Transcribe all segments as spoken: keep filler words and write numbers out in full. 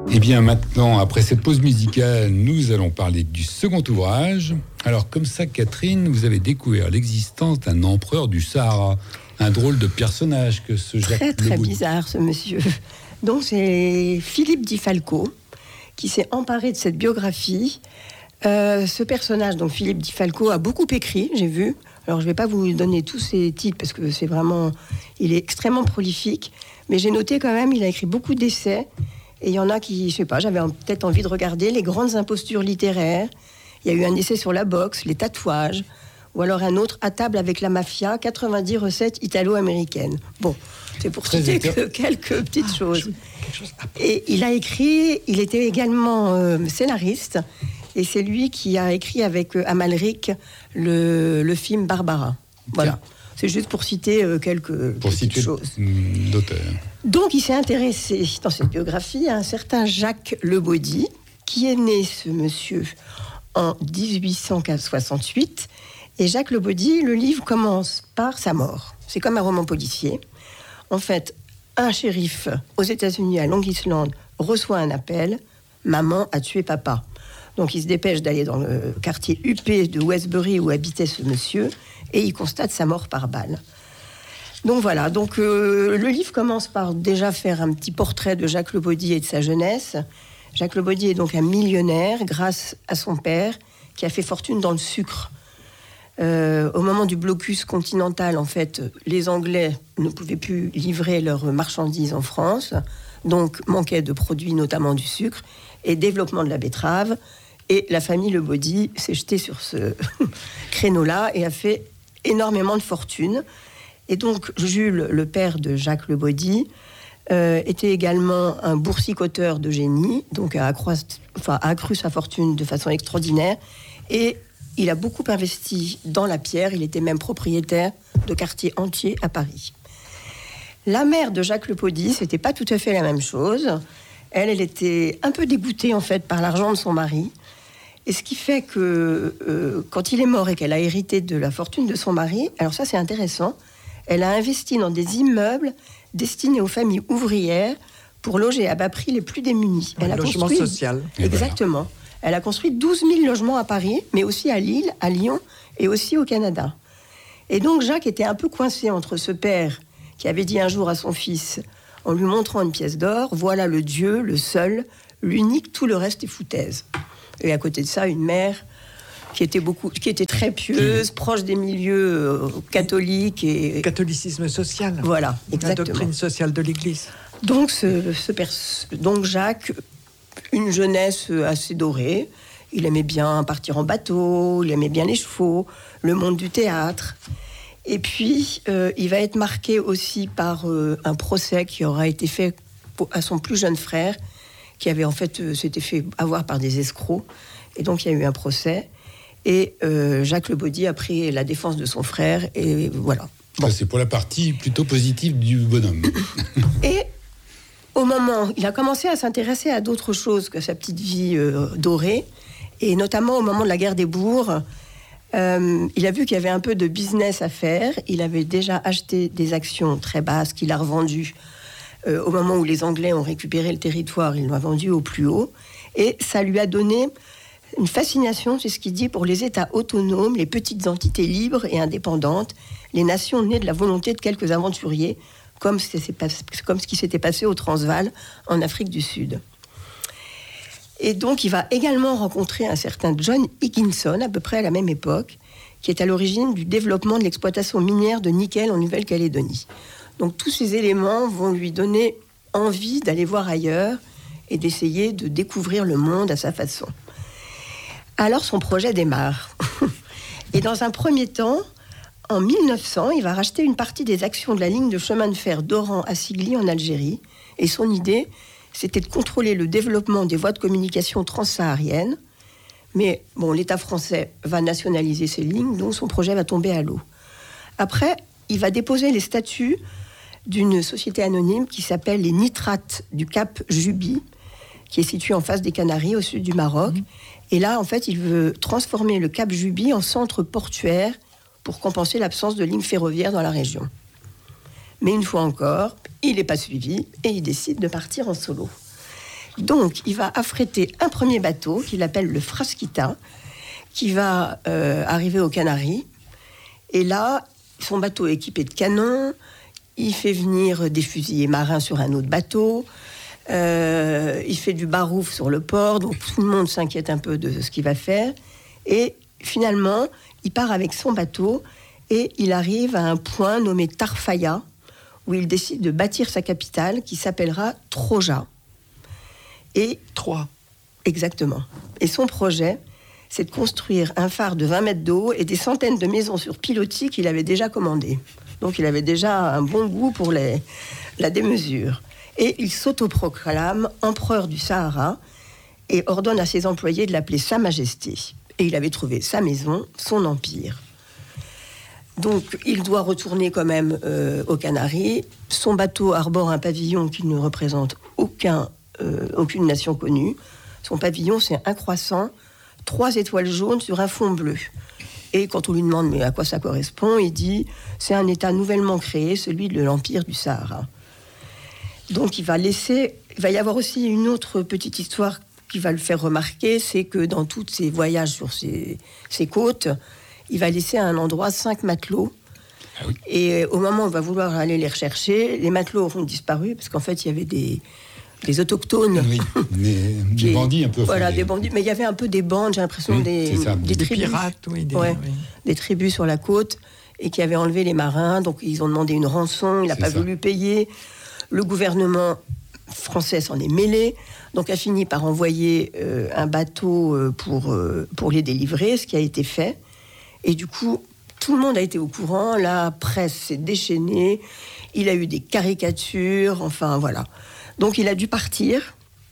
Et bien maintenant, après cette pause musicale, nous allons parler du second ouvrage. Alors comme ça, Catherine, vous avez découvert l'existence d'un empereur du Sahara. Un drôle de personnage que ce Jacques Très très Leboudi. bizarre ce monsieur. Donc c'est Philippe Di Falco qui s'est emparé de cette biographie. Euh, ce personnage, donc Philippe Di Falco, a beaucoup écrit, j'ai vu. Alors je ne vais pas vous donner tous ses titres parce que c'est vraiment, il est extrêmement prolifique. Mais j'ai noté quand même, il a écrit beaucoup d'essais. Et il y en a qui, je sais pas, j'avais peut-être envie de regarder les grandes impostures littéraires. Il y a eu un essai sur la boxe, les tatouages, ou alors un autre à table avec la mafia, quatre-vingt-dix recettes italo-américaines. Bon, c'est pour Très citer étonnant. que quelques petites Ah, choses. je- quelque chose à- Et il a écrit, il était également euh, scénariste, et c'est lui qui a écrit avec euh, Amalric le, le film Barbara. Voilà. Tiens. C'est juste pour citer euh, quelques Pour petites situer choses. hum, l'auteur. Donc, il s'est intéressé dans cette biographie à un certain Jacques Leboudi, qui est né, ce monsieur, en dix-huit cent soixante-huit. Et Jacques Leboudi, le livre commence par sa mort. C'est comme un roman policier. En fait, un shérif aux États-Unis, à Long Island, reçoit un appel. Maman a tué papa. Donc, il se dépêche d'aller dans le quartier huppé de Westbury où habitait ce monsieur, et il constate sa mort par balle. Donc voilà, donc euh, le livre commence par déjà faire un petit portrait de Jacques Leboudi et de sa jeunesse. Jacques Leboudi est donc un millionnaire grâce à son père qui a fait fortune dans le sucre. Euh, au moment du blocus continental, en fait, les Anglais ne pouvaient plus livrer leurs marchandises en France, donc manquaient de produits, notamment du sucre, et développement de la betterave. Et la famille Leboudi s'est jetée sur ce créneau-là et a fait énormément de fortune. Et donc, Jules, le père de Jacques Leboudi, euh, était également un boursicoteur de génie, donc a, accroît- enfin, a accru sa fortune de façon extraordinaire. Et il a beaucoup investi dans la pierre. Il était même propriétaire de quartiers entiers à Paris. La mère de Jacques Leboudi, c'était pas tout à fait la même chose. Elle, elle était un peu dégoûtée, en fait, par l'argent de son mari. Et ce qui fait que, euh, quand il est mort et qu'elle a hérité de la fortune de son mari, alors ça, c'est intéressant, elle a investi dans des immeubles destinés aux familles ouvrières pour loger à bas prix les plus démunis. Un Elle a logement construit- social. Et Exactement. Elle a construit douze mille logements à Paris, mais aussi à Lille, à Lyon et aussi au Canada. Et donc Jacques était un peu coincé entre ce père qui avait dit un jour à son fils, en lui montrant une pièce d'or, voilà le Dieu, le seul, l'unique, tout le reste est foutaise. Et à côté de ça, une mère qui était, beaucoup, qui était très pieuse, proche des milieux euh, catholiques. Et, Catholicisme social. Voilà, La exactement. doctrine sociale de l'Église. Donc, ce, ce pers- donc Jacques, une jeunesse assez dorée, il aimait bien partir en bateau, il aimait bien les chevaux, le monde du théâtre. Et puis, euh, il va être marqué aussi par euh, un procès qui aura été fait pour- à son plus jeune frère, qui avait en fait euh, s'était fait avoir par des escrocs. Et donc, il y a eu un procès. Et euh, Jacques Leboudi a pris la défense de son frère. Et voilà. Bon. Ça, c'est pour la partie plutôt positive du bonhomme. Et au moment, il a commencé à s'intéresser à d'autres choses que sa petite vie euh, dorée, et notamment au moment de la guerre des bourgs, euh, il a vu qu'il y avait un peu de business à faire. Il avait déjà acheté des actions très basses qu'il a revendues euh, au moment où les Anglais ont récupéré le territoire. Il l'a vendu au plus haut, et ça lui a donné une fascination, c'est ce qu'il dit, pour les États autonomes, les petites entités libres et indépendantes, les nations nées de la volonté de quelques aventuriers, comme, c'est, passé, comme ce qui s'était passé au Transvaal, en Afrique du Sud. Et donc, il va également rencontrer un certain John Higginson, à peu près à la même époque, qui est à l'origine du développement de l'exploitation minière de nickel en Nouvelle-Calédonie. Donc, tous ces éléments vont lui donner envie d'aller voir ailleurs et d'essayer de découvrir le monde à sa façon. Alors, son projet démarre. Et dans un premier temps, en mille neuf cents, il va racheter une partie des actions de la ligne de chemin de fer d'Oran à Sigli en Algérie. Et son idée, c'était de contrôler le développement des voies de communication transsahariennes. Mais bon, l'État français va nationaliser ces lignes, donc son projet va tomber à l'eau. Après, il va déposer les statuts d'une société anonyme qui s'appelle les Nitrates du Cap Juby, qui est située en face des Canaries, au sud du Maroc. Mmh. Et là, en fait, il veut transformer le Cap Juby en centre portuaire pour compenser l'absence de lignes ferroviaires dans la région. Mais une fois encore, il n'est pas suivi et il décide de partir en solo. Donc, il va affréter un premier bateau qu'il appelle le Frasquita, qui va euh, arriver aux Canaries. Et là, son bateau est équipé de canons. Il fait venir des fusiliers marins sur un autre bateau. Euh, il fait du barouf sur le port. Donc, tout le monde s'inquiète un peu de ce qu'il va faire. Et finalement, il part avec son bateau et il arrive à un point nommé Tarfaya, où il décide de bâtir sa capitale, qui s'appellera Troja. Et Trois. Exactement. Et son projet, c'est de construire un phare de vingt mètres d'eau et des centaines de maisons sur pilotis qu'il avait déjà commandées. Donc il avait déjà un bon goût pour les, la démesure. Et il s'autoproclame empereur du Sahara et ordonne à ses employés de l'appeler Sa Majesté. Et il avait trouvé sa maison, son empire. Donc il doit retourner quand même euh, aux Canaries. Son bateau arbore un pavillon qui ne représente aucun Euh, aucune nation connue. Son pavillon, c'est un croissant, trois étoiles jaunes sur un fond bleu. Et quand on lui demande mais à quoi ça correspond, il dit c'est un État nouvellement créé, celui de l'Empire du Sahara. Donc il va laisser. Il va y avoir aussi une autre petite histoire qui va le faire remarquer, c'est que dans tous ses voyages sur ses, ses côtes, il va laisser à un endroit cinq matelots. Ah oui. Et au moment où on va vouloir aller les rechercher, les matelots auront disparu parce qu'en fait il y avait des des autochtones, oui, des, des bandits un peu. Voilà, des... des bandits. Mais il y avait un peu des bandes, j'ai l'impression, oui, des, des, des, des tribus, pirates, oui, des, ouais, oui. des tribus sur la côte et qui avaient enlevé les marins. Donc ils ont demandé une rançon. Il n'a pas ça. voulu payer. Le gouvernement français s'en est mêlé, donc a fini par envoyer euh, un bateau euh, pour euh, pour les délivrer, ce qui a été fait. Et du coup, tout le monde a été au courant. La presse s'est déchaînée. Il a eu des caricatures. Enfin voilà. Donc il a dû partir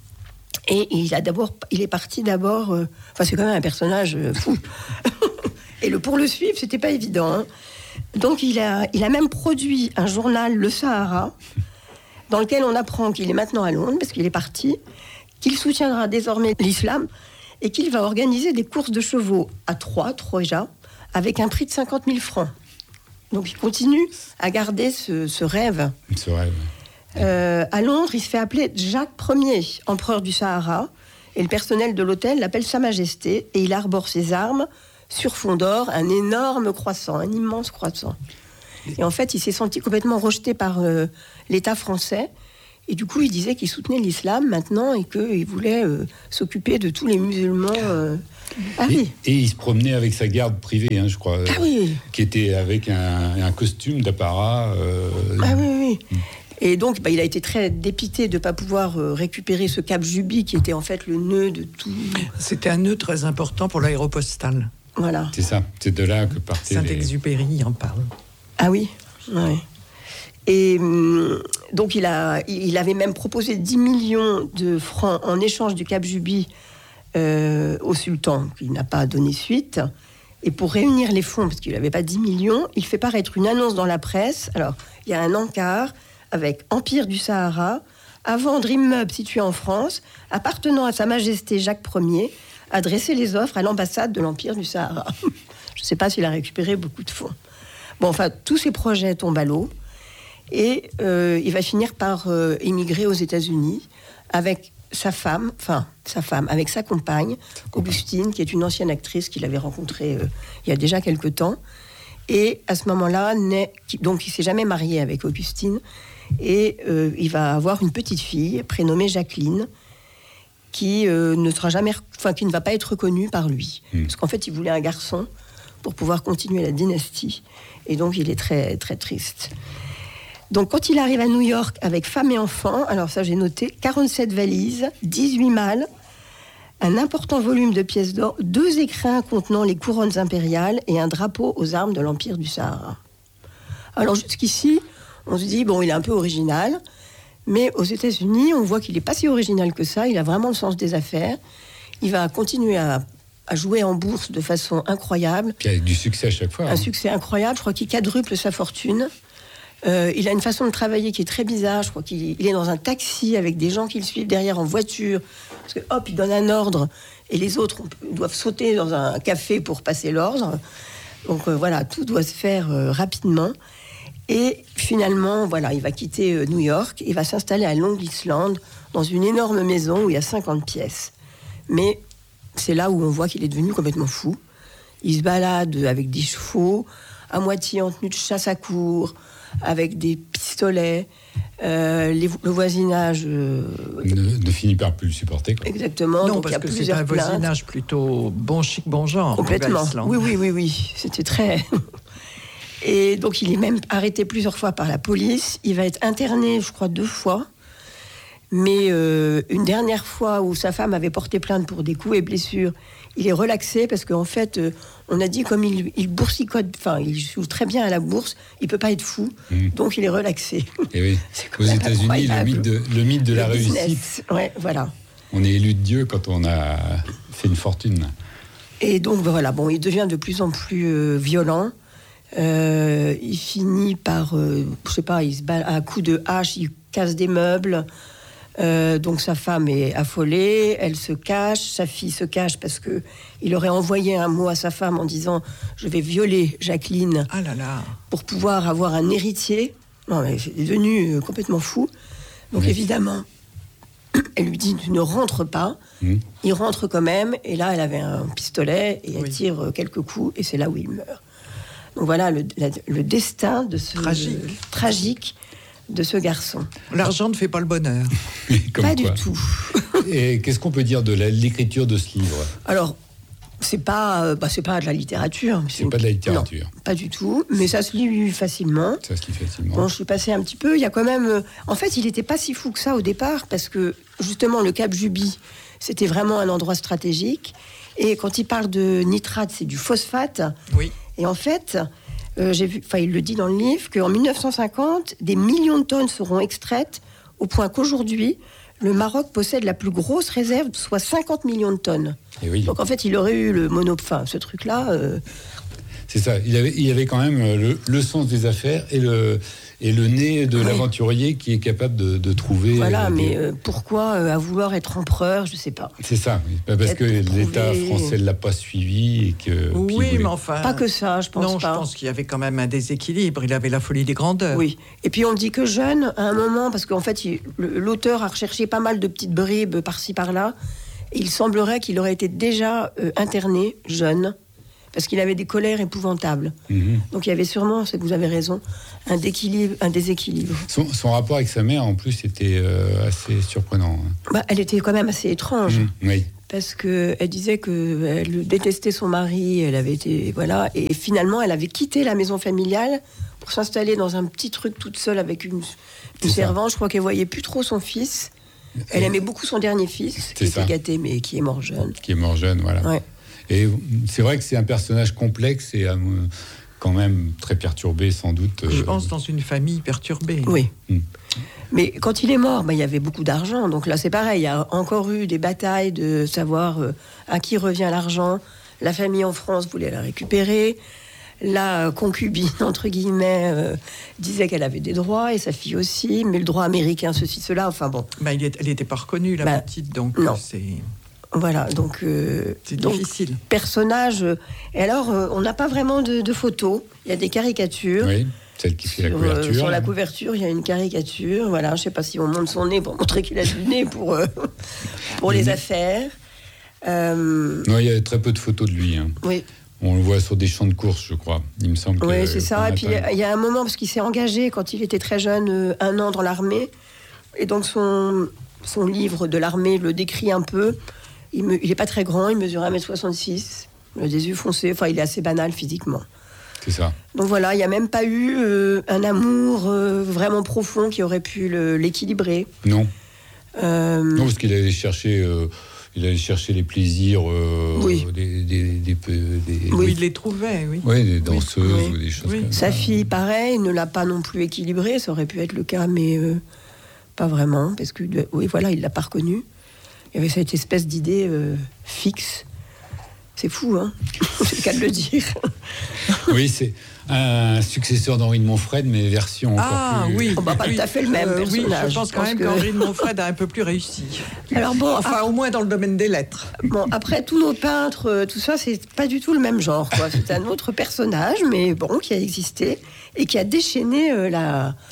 et il a d'abord, il est parti d'abord. Euh, enfin c'est quand même un personnage euh, fou. Et le pour le suivre c'était pas évident. Hein. Donc il a, il a même produit un journal, Le Sahara, dans lequel on apprend qu'il est maintenant à Londres parce qu'il est parti, qu'il soutiendra désormais l'islam et qu'il va organiser des courses de chevaux à Troyes, Troja, avec un prix de cinquante mille francs. Donc il continue à garder ce, ce rêve. Ce rêve. Euh, à Londres, il se fait appeler Jacques Ier, empereur du Sahara, et le personnel de l'hôtel l'appelle Sa Majesté, et il arbore ses armes sur fond d'or, un énorme croissant, un immense croissant. Et en fait, il s'est senti complètement rejeté par euh, l'État français, et du coup, il disait qu'il soutenait l'islam maintenant, et qu'il voulait euh, s'occuper de tous les musulmans. Euh... Ah et, oui. Et il se promenait avec sa garde privée, hein, je crois, ah oui. qui était avec un, un costume d'apparat. Euh... Ah oui, oui. Mmh. Et donc, bah, il a été très dépité de ne pas pouvoir euh, récupérer ce Cap Juby qui était en fait le nœud de tout. C'était un nœud très important pour l'aéropostale. Voilà. C'est ça, c'est de là que partait. Saint-Exupéry les... en parle. Ah oui, ouais. Et hum, donc, il, a, il avait même proposé dix millions de francs en échange du Cap Juby euh, au sultan, qui n'a pas donné suite. Et pour réunir les fonds, parce qu'il n'avait pas dix millions, il fait paraître une annonce dans la presse. Alors, il y a un encart avec Empire du Sahara, à vendre immeuble situé en France, appartenant à Sa Majesté Jacques Ier, adresser les offres à l'ambassade de l'Empire du Sahara. Je ne sais pas s'il a récupéré beaucoup de fonds. Bon, enfin, tous ces projets tombent à l'eau, et euh, il va finir par euh, émigrer aux États-Unis avec sa femme, enfin, sa femme, avec sa compagne, Augustine, qui est une ancienne actrice qu'il avait rencontrée euh, il y a déjà quelque temps. Et à ce moment-là, naît, donc il ne s'est jamais marié avec Augustine, et euh, il va avoir une petite fille prénommée Jacqueline qui euh, ne sera jamais, enfin qui ne va pas être reconnue par lui, mmh. parce qu'en fait il voulait un garçon pour pouvoir continuer la dynastie, et donc il est très très triste. Donc quand il arrive à New York avec femme et enfants, alors ça j'ai noté quarante-sept valises, dix-huit malles, un important volume de pièces d'or, deux écrins contenant les couronnes impériales et un drapeau aux armes de l'Empire du Sahara. Alors jusqu'ici, on se dit, bon, il est un peu original, mais aux États-Unis, on voit qu'il n'est pas si original que ça, il a vraiment le sens des affaires, il va continuer à, à jouer en bourse de façon incroyable. Puis avec du succès à chaque fois. Un hein. succès incroyable, je crois qu'il quadruple sa fortune. Euh, il a une façon de travailler qui est très bizarre. Je crois qu'il il est dans un taxi avec des gens qui le suivent derrière en voiture. Parce que hop, il donne un ordre et les autres on, doivent sauter dans un café pour passer l'ordre. Donc euh, voilà, tout doit se faire euh, rapidement. Et finalement, voilà, il va quitter euh, New York. Il va s'installer à Long Island, dans une énorme maison où il y a cinquante pièces. Mais c'est là où on voit qu'il est devenu complètement fou. Il se balade avec des chevaux, à moitié en tenue de chasse à courre, avec des pistolets. Euh, les, le voisinage euh, ne, ne finit par plus le supporter, quoi. Exactement. Non, donc parce il y a que c'est plusieurs un plaintes. voisinage plutôt bon chic, bon genre. Complètement. Islande. Oui, oui, oui, oui. C'était très. Et donc il est même arrêté plusieurs fois par la police. Il va être interné, je crois, deux fois. Mais euh, une dernière fois où sa femme avait porté plainte pour des coups et blessures, il est relaxé parce qu'en fait, euh, on a dit comme il, il boursicote, enfin, il joue très bien à la bourse, il peut pas être fou, mmh. donc il est relaxé. Et oui. Aux États-Unis, le mythe de, le mythe de le la business. réussite. Ouais, voilà. On est élu de Dieu quand on a fait une fortune. Et donc voilà, bon, il devient de plus en plus euh, violent. Euh, il finit par, euh, je sais pas, il se bat à coups de hache, il casse des meubles. Euh, donc sa femme est affolée, elle se cache, sa fille se cache parce que il aurait envoyé un mot à sa femme en disant je vais violer Jacqueline ah là là. pour pouvoir avoir un héritier. Non, mais c'est devenu complètement fou. Donc oui. Évidemment, elle lui dit tu ne rentres pas. Mmh. Il rentre quand même et là elle avait un pistolet et elle oui. tire quelques coups et c'est là où il meurt. Donc voilà le, la, le destin de ce tragique. Euh, tragique de ce garçon. L'argent ne fait pas le bonheur. Pas quoi. Du tout. Et qu'est-ce qu'on peut dire de la, l'écriture de ce livre ? Alors, c'est pas, euh, bah, c'est pas de la littérature. C'est, c'est pas de la littérature. Non, pas du tout, mais ça se lit facilement. Ça se lit facilement. Bon, je suis passée un petit peu. Il y a quand même. Euh, en fait, il n'était pas si fou que ça au départ, parce que justement, le Cap Juby, c'était vraiment un endroit stratégique. Et quand il parle de nitrate, c'est du phosphate. Oui. Et en fait. Euh, j'ai vu, enfin, il le dit dans le livre, qu'en mille neuf cent cinquante, des millions de tonnes seront extraites, au point qu'aujourd'hui, le Maroc possède la plus grosse réserve, soit cinquante millions de tonnes. Et oui. Donc en fait, il aurait eu le monopole, enfin, ce truc-là. Euh... C'est ça, il avait, il avait quand même le, le sens des affaires et le, et le nez de oui. l'aventurier qui est capable de, de trouver... Voilà, euh, des... mais euh, pourquoi euh, à vouloir être empereur, je ne sais pas. C'est ça, parce être que trouvé... l'État français ne l'a pas suivi et que... Oui, voulait... mais enfin... Pas que ça, je pense non, pas. Non, je pense qu'il y avait quand même un déséquilibre, il avait la folie des grandeurs. Oui, et puis on dit que jeune, à un moment, parce qu'en fait, il, l'auteur a recherché pas mal de petites bribes par-ci, par-là, et il semblerait qu'il aurait été déjà euh, interné, jeune, parce qu'il avait des colères épouvantables. Mmh. Donc il y avait sûrement, c'est que vous avez raison, un, déséquilibre, un déséquilibre. Son, son rapport avec sa mère, en plus, était euh, assez surprenant. Bah, elle était quand même assez étrange. Mmh, oui. Parce qu'elle disait qu'elle détestait son mari, elle avait été... Voilà, et finalement, elle avait quitté la maison familiale pour s'installer dans un petit truc toute seule avec une, une servante. Je crois qu'elle voyait plus trop son fils. Elle et aimait beaucoup son dernier fils, qui était gâté, mais qui est mort jeune. Qui est mort jeune, voilà. Ouais. Et c'est vrai que c'est un personnage complexe et euh, quand même très perturbé, sans doute. Je pense dans une famille perturbée. Oui. Mmh. Mais quand il est mort, bah, il y avait beaucoup d'argent. Donc là, c'est pareil. Il y a encore eu des batailles de savoir euh, à qui revient l'argent. La famille en France voulait la récupérer. La concubine, entre guillemets, euh, disait qu'elle avait des droits, et sa fille aussi. Mais le droit américain, ceci, cela, enfin bon. Bah, il est, elle n'était pas reconnue, la bah, petite, donc non. c'est... Voilà, donc... Euh, c'est donc, difficile. Personnage... Euh, et alors, euh, on n'a pas vraiment de, de photos. Il y a des caricatures. Oui, celle qui fait sur, la couverture. Euh, sur la couverture, il y a une caricature. Voilà, je ne sais pas si on monte son nez pour montrer qu'il a du nez pour, euh, pour les affaires. Euh... Non, il y a très peu de photos de lui. Hein. Oui. On le voit sur des champs de course, je crois. Il me semble que... Oui, c'est ça. Et puis, il y a un moment, parce qu'il s'est engagé, quand il était très jeune, euh, un an dans l'armée. Et donc, son, son livre de l'armée le décrit un peu. Il n'est pas très grand, il mesure un mètre soixante-six. Il a des yeux foncés. Enfin, il est assez banal physiquement. C'est ça. Donc voilà, il n'y a même pas eu euh, un amour euh, vraiment profond qui aurait pu le, l'équilibrer. Non. Euh... Non, parce qu'il allait chercher... Euh... Il allait chercher les plaisirs, euh, oui. des, des, des, des, des... Oui, il les trouvait, oui. Oui, des danseuses oui. ou des choses oui. comme ça. Sa ça. fille, pareil, ne l'a pas non plus équilibré. Ça aurait pu être le cas, mais euh, pas vraiment. Parce que, oui, voilà, il ne l'a pas reconnu. Il y avait cette espèce d'idée euh, fixe. C'est fou, hein. C'est le cas de le dire. Oui, c'est un successeur d'Henri de Montfred, mais version encore ah, plus... oui, oh, bah, pas oui. tout à fait le même euh, personnage. Oui, je pense quand même que... qu'Henri de Montfred a un peu plus réussi. Alors bon, enfin, après... au moins dans le domaine des lettres. Bon, après, tous nos peintres, euh, tout ça, c'est pas du tout le même genre, quoi. C'est un autre personnage, mais bon, qui a existé et qui a déchaîné euh, la...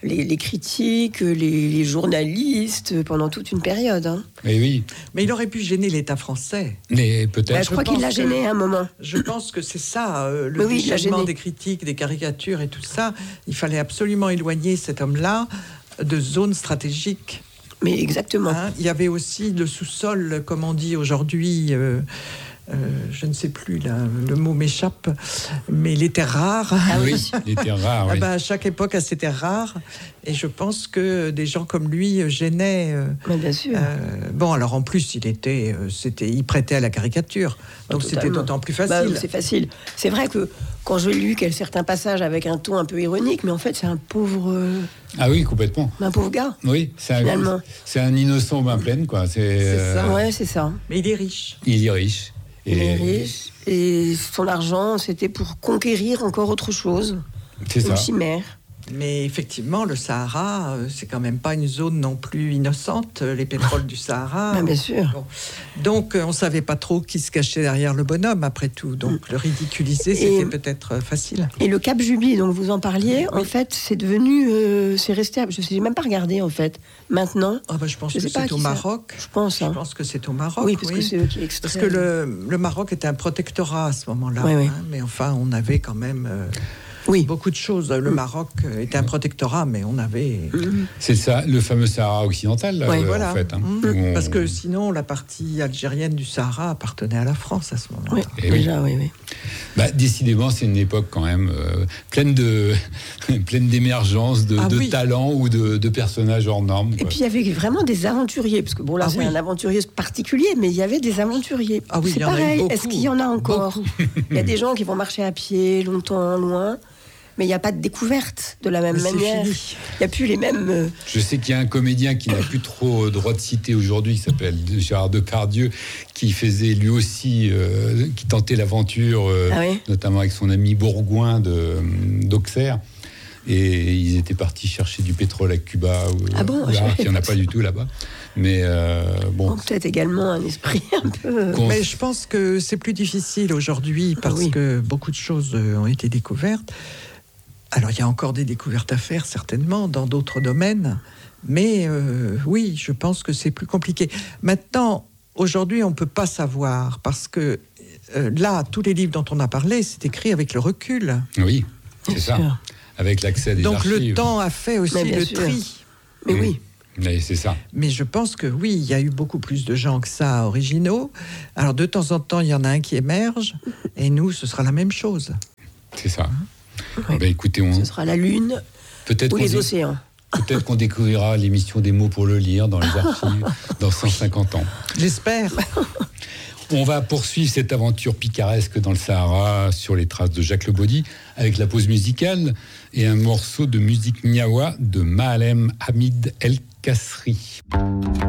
les, les critiques, les, les journalistes, pendant toute une période. Hein. Et oui. Mais il aurait pu gêner l'État français. Mais peut-être. Bah, je crois je qu'il l'a pense gêné que- à un moment. Je pense que c'est ça, euh, le Mais oui, il l'a déchaînement gêné. des critiques, des caricatures et tout ça. Il fallait absolument éloigner cet homme-là de zones stratégiques. Mais exactement. Hein. Il y avait aussi le sous-sol, comme on dit aujourd'hui, euh, euh, je ne sais plus, là, le mot m'échappe, mais les terres rares. Ah oui. Oui, les terres rares, Ah oui. ben, à chaque époque a ses terres rares, et je pense que des gens comme lui gênaient. euh, Mais bien sûr. euh, bon, alors en plus, il était, euh, c'était, il prêtait à la caricature, donc c'était Totalement. d'autant plus Bah, facile. c'est facile. C'est vrai que quand je lu quel certains passages avec un ton un peu ironique, mais en fait, c'est un pauvre, euh, Ah oui, complètement. un pauvre gars. Oui, c'est un, Finalement. c'est un innocent bain pleine, quoi. C'est, C'est ça. euh, Ouais, c'est ça. Mais il est riche. il est riche. Il est riche et son argent, c'était pour conquérir encore autre chose, C'est une ça. chimère. Mais effectivement, le Sahara, euh, c'est quand même pas une zone non plus innocente, euh, les pétroles du Sahara. Ah, bien sûr. Bon. Donc, euh, on savait pas trop qui se cachait derrière le bonhomme, après tout. Donc, le ridiculiser, c'était Et- peut-être euh, facile. Et le Cap Juby, dont vous en parliez, en fait, c'est devenu, euh, c'est resté, je ne sais même pas regarder en fait. Maintenant, Ah bah, je pense Je que sais pas c'est au qui ça- Maroc. je pense. Je hein. pense que c'est au Maroc. oui, parce que c'est eux qui Parce extraient. que le, le Maroc était un protectorat à ce moment-là. Oui, oui. hein, mais enfin, on avait quand même euh, Oui. beaucoup de choses. Le Maroc euh, était un protectorat, mais on avait. C'est ça, le fameux Sahara occidental, là, Ouais, euh, Voilà. en fait. hein, Mmh. où on- Parce que sinon, la partie algérienne du Sahara appartenait à la France à ce moment-là. Oui, Eh oui. déjà, oui, oui. Bah, décidément, c'est une époque quand même euh, pleine de pleine d'émergence, de, Ah de oui. talents ou de, de personnages hors normes. Et quoi. puis il y avait vraiment des aventuriers, parce que bon là Ah c'est oui. un aventurier particulier, mais il y avait des aventuriers. Ah oui, c'est il y en a eu pareil. beaucoup. Est-ce qu'il y en a encore? Il y a des gens qui vont marcher à pied longtemps, loin, mais il n'y a pas de découverte de la même Mais c'est manière. fini. Il n'y a plus les mêmes. euh, Je sais qu'il y a un comédien qui n'a plus trop droit de citer aujourd'hui, qui s'appelle Gérard Depardieu, qui faisait lui aussi, euh, qui tentait l'aventure, euh, Ah oui. notamment avec son ami Bourgoin de, d'Auxerre. Et ils étaient partis chercher du pétrole à Cuba. Ou, Ah bon, ou là, je- il n'y en a pas du tout là-bas. Mais euh, bon, ont peut-être également un esprit un peu. qu'on- Mais je pense que c'est plus difficile aujourd'hui parce Ah oui. que beaucoup de choses euh, ont été découvertes. Alors, il y a encore des découvertes à faire, certainement, dans d'autres domaines. Mais euh, oui, je pense que c'est plus compliqué. Maintenant, aujourd'hui, on ne peut pas savoir parce que euh, là, tous les livres dont on a parlé, c'est écrit avec le recul. oui, c'est Bien ça. sûr. Avec l'accès à des Donc, archives. le temps a fait aussi Mais bien le sûr. tri. Mais Mm. oui. Mais c'est ça. Mais je pense que oui, il y a eu beaucoup plus de gens que ça originaux. Alors, de temps en temps, il y en a un qui émerge. Et nous, ce sera la même chose. C'est ça. Oui. Ben, écoutez, on, Ce sera la Lune peut-être ou qu'on les dé- océans. peut-être qu'on découvrira l'émission des mots pour le lire dans les archives dans cent cinquante ans. J'espère. On va poursuivre cette aventure picaresque dans le Sahara sur les traces de Jacques Le Baudy avec la pause musicale et un morceau de musique niawa de Mahalem Hamid El Kasri.